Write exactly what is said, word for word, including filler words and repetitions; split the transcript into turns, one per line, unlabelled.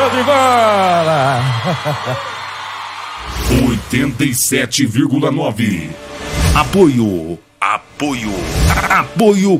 Show de bola!
oitenta e sete vírgula nove. Apoio. Apoio. Apoio